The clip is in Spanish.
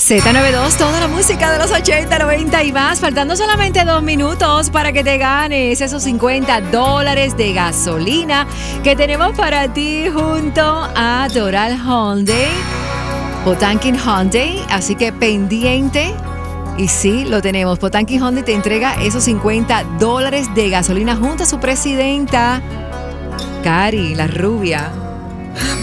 Z92, toda la música de los 80, 90 y más. Faltando solamente 2 minutos para que te ganes esos $50 de gasolina que tenemos para ti junto a Doral Hyundai, Potanquín Hyundai. Así que pendiente. Y sí, lo tenemos. Potanquín Hyundai te entrega esos $50 de gasolina junto a su presidenta, Cari, la rubia.